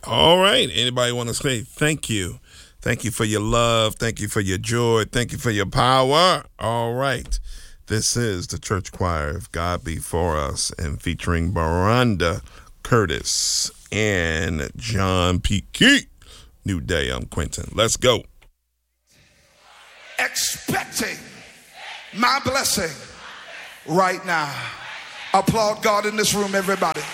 All right. Anybody want to say thank you? Thank you for your love. Thank you for your joy. Thank you for your power. All right. This is the Church Choir, If God Be For Us, and featuring Baranda Curtis and John P. Key. New Day, I'm Quentin. Let's go. Expecting my blessing right now. Applaud God in this room, everybody.